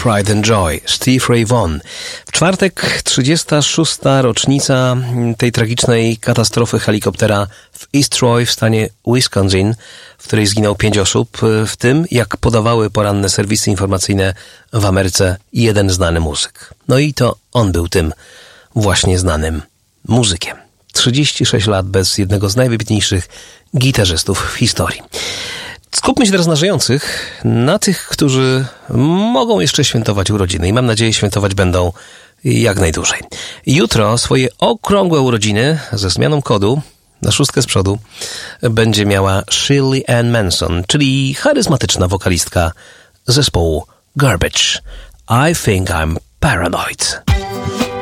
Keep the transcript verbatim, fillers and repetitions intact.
Pride and Joy, Steve Ray Vaughan. W czwartek trzydziesta szósta rocznica tej tragicznej katastrofy helikoptera w East Troy w stanie Wisconsin, w której zginął pięć osób, w tym, jak podawały poranne serwisy informacyjne w Ameryce, jeden znany muzyk. No i to on był tym właśnie znanym muzykiem. trzydzieści sześć lat bez jednego z najwybitniejszych gitarzystów w historii. Skupmy się teraz na żyjących, na tych, którzy mogą jeszcze świętować urodziny i mam nadzieję świętować będą jak najdłużej. Jutro swoje okrągłe urodziny ze zmianą kodu na szóstkę z przodu będzie miała Shirley Ann Manson, czyli charyzmatyczna wokalistka zespołu Garbage. I think I'm paranoid.